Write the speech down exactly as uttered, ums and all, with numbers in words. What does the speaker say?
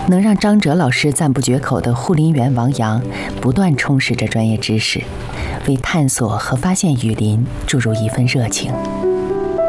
能让张哲老师赞不绝口的护林员王阳不断充实着专业知识，为探索和发现雨林注入一份热情。